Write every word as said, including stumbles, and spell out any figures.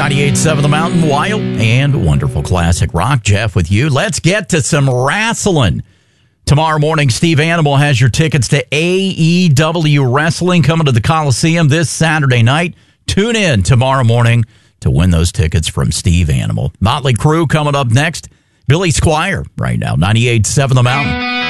ninety-eight point seven The Mountain, wild and wonderful classic rock. Jeff with you. Let's get to some wrestling. Tomorrow morning, Steve Animal has your tickets to A E W Wrestling coming to the Coliseum this Saturday night. Tune in tomorrow morning to win those tickets from Steve Animal. Motley Crue coming up next. Billy Squier right now, ninety-eight point seven The Mountain.